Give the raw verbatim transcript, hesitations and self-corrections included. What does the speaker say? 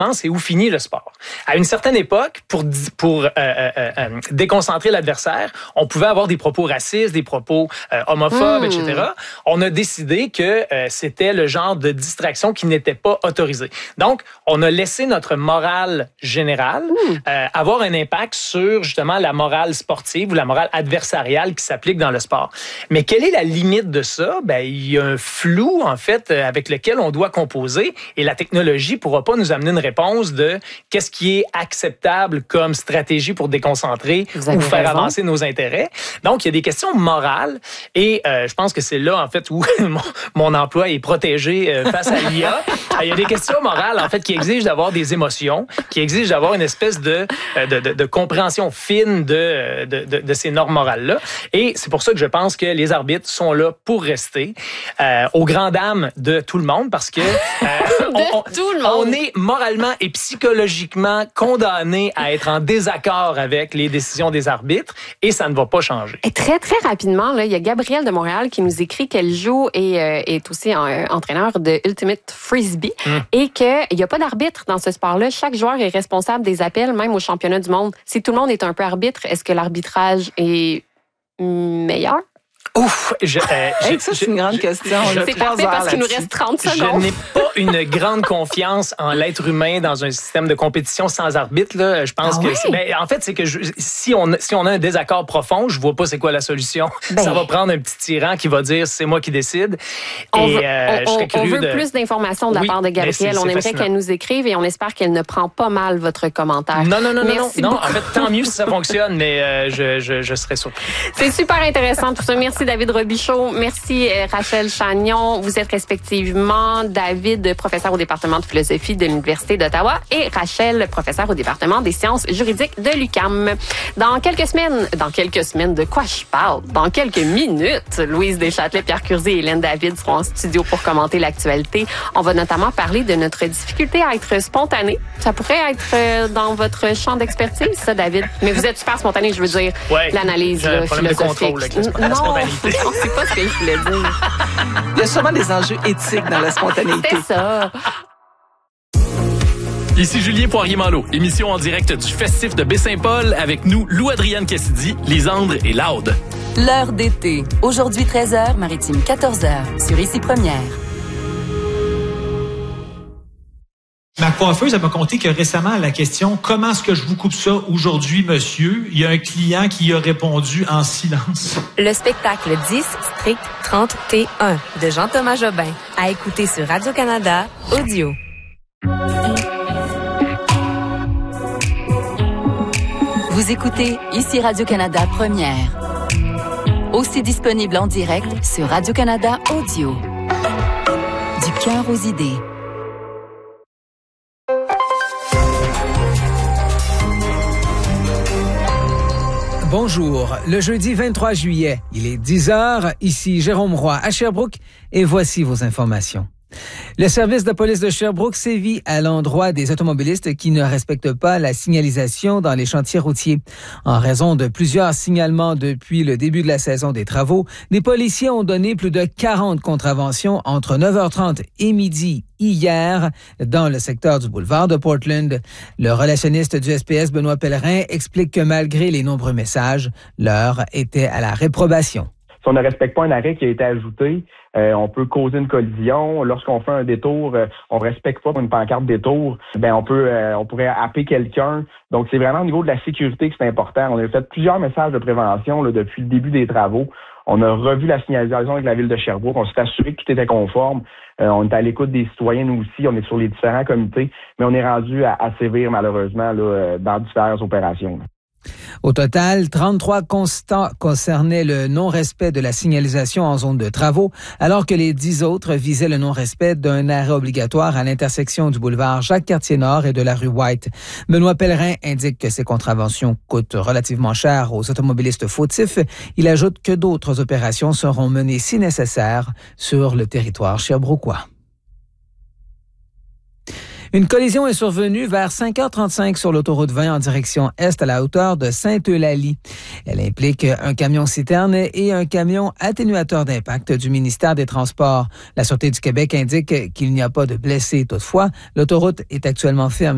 et où finit le sport. À une certaine époque, pour, pour euh, euh, euh, déconcentrer l'adversaire, on pouvait avoir des propos racistes, des propos euh, homophobes, mmh. et cetera. On a décidé que euh, c'était le genre de distraction qui n'était pas autorisée. Donc, on a laissé notre morale générale mmh. euh, avoir un impact sur justement la morale sportive ou la morale adversariale qui s'applique dans le sport. Mais quelle est la limite de ça? Ben, il y a un flou, en fait, avec lequel on doit composer et la technologie ne pourra pas nous amener une réponse de qu'est-ce qui est acceptable comme stratégie pour déconcentrer ou faire raison. avancer nos intérêts. Donc, il y a des questions morales et euh, je pense que c'est là, en fait, où mon, mon emploi est protégé euh, face à l'I A. Il y a des questions morales, en fait, qui exigent d'avoir des émotions, qui exigent d'avoir une espèce de, de, de, de compréhension fine de, de, de, de ces normes morales-là. Et c'est pour ça que je pense que les arbitres sont là pour rester, euh, aux grandes dames de tout le monde, parce que euh, on, on, tout le monde. on est moralement et psychologiquement condamnés à être en désaccord avec les décisions des arbitres et ça ne va pas changer. Et très, très rapidement, là, il y a Gabrielle de Montréal qui nous écrit qu'elle joue et euh, est aussi euh, entraîneur de Ultimate Frisbee mm. et qu'il n'y a pas d'arbitre dans ce sport-là. Chaque joueur est responsable des appels, même au championnat du monde. Si tout le monde est un peu arbitre, est-ce que l'arbitrage est meilleur? Ouf! Je, euh, hey, ça, c'est une grande question. C'est parfait parce qu'il nous reste trente secondes. Je n'ai pas une grande confiance en l'être humain dans un système de compétition sans arbitre. Là. Je pense ah que... Oui? C'est, ben, en fait, c'est que je, si, on, si on a un désaccord profond, je vois pas c'est quoi la solution. Ben, ça va prendre un petit tyran qui va dire c'est moi qui décide. On et, veut, euh, on, je on veut de... plus d'informations de la oui, part de Gabrielle. c'est, c'est on aimerait fascinant. qu'elle nous écrive et on espère qu'elle ne prend pas mal votre commentaire. Non, non, non, Merci non. non. beaucoup. En fait, tant mieux si ça fonctionne, mais euh, je, je, je serais surpris. C'est super intéressant tout ça. Merci David Robichaud. Merci Rachel Chagnon. Vous êtes respectivement David, professeur au département de philosophie de l'Université d'Ottawa et Rachel, professeur au département des sciences juridiques de l'U Q A M. Dans quelques semaines, dans quelques semaines, de quoi je parle? Dans quelques minutes, Louise Deschâtelet, Pierre Curzy et Hélène David seront en studio pour commenter l'actualité. On va notamment parler de notre difficulté à être spontané. Ça pourrait être dans votre champ d'expertise, ça, David. Mais vous êtes super spontané, je veux dire. Ouais, l'analyse là, philosophique. De contrôle avec la non, spontanéité. non, c'est pas ce que je voulais dire. Il y a sûrement des enjeux éthiques dans la spontanéité. C'est ça. Ici Julien Poirier-Malo, émission en direct du Festif de Baie-Saint-Paul avec nous, Lou-Adrienne Cassidy, Lisandre et Laude. L'heure d'été. Aujourd'hui treize heures, Maritime quatorze heures, sur Ici Première. Ma coiffeuse, elle m'a conté que récemment, à la question « Comment est-ce que je vous coupe ça aujourd'hui, monsieur? » il y a un client qui a répondu en silence. Le spectacle dix, Strict trente T un de Jean-Thomas Jobin. À écouter sur Radio-Canada, audio. Vous écoutez Ici Radio-Canada Première. Aussi disponible en direct sur Radio-Canada Audio. Du cœur aux idées. Bonjour, le jeudi vingt-trois juillet, il est dix heures, ici Jérôme Roy à Sherbrooke et voici vos informations. Le service de police de Sherbrooke sévit à l'endroit des automobilistes qui ne respectent pas la signalisation dans les chantiers routiers. En raison de plusieurs signalements depuis le début de la saison des travaux, les policiers ont donné plus de quarante contraventions entre neuf heures trente et midi hier dans le secteur du boulevard de Portland. Le relationniste du S P S, Benoît Pellerin, explique que malgré les nombreux messages, l'heure était à la réprobation. Si on ne respecte pas un arrêt qui a été ajouté, euh, on peut causer une collision. Lorsqu'on fait un détour, euh, on respecte pas une pancarte détour, ben on peut, euh, on pourrait happer quelqu'un. Donc c'est vraiment au niveau de la sécurité que c'est important. On a fait plusieurs messages de prévention là, depuis le début des travaux. On a revu la signalisation avec la ville de Sherbrooke. On s'est assuré que tout était conforme. Euh, on est à l'écoute des citoyens, nous aussi. On est sur les différents comités, mais on est rendu à, à sévir malheureusement là, dans différentes opérations. Là. Au total, trente-trois constats concernaient le non-respect de la signalisation en zone de travaux, alors que les dix autres visaient le non-respect d'un arrêt obligatoire à l'intersection du boulevard Jacques-Cartier-Nord et de la rue White. Benoît Pellerin indique que ces contraventions coûtent relativement cher aux automobilistes fautifs. Il ajoute que d'autres opérations seront menées si nécessaire sur le territoire sherbrookois. Une collision est survenue vers cinq heures trente-cinq sur l'autoroute vingt en direction est à la hauteur de Sainte-Eulalie. Elle implique un camion-citerne et un camion atténuateur d'impact du ministère des Transports. La Sûreté du Québec indique qu'il n'y a pas de blessés. Toutefois, l'autoroute est actuellement fermée.